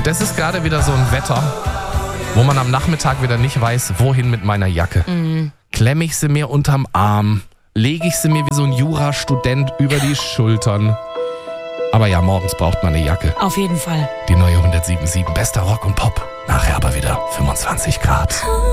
Das ist gerade wieder so ein Wetter, wo man am Nachmittag wieder nicht weiß, wohin mit meiner Jacke. Klemme ich sie mir unterm Arm, lege ich sie mir wie so ein Jurastudent über die Schultern. Aber ja, morgens braucht man eine Jacke. Auf jeden Fall. Die neue 107.7, bester Rock und Pop. Nachher aber wieder 25 Grad.